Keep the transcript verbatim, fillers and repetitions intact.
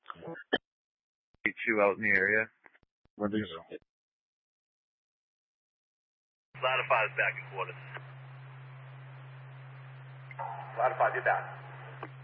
Meet you out in the area. Wendy's. Ladder five is back in quarters. Ladder five, you're back.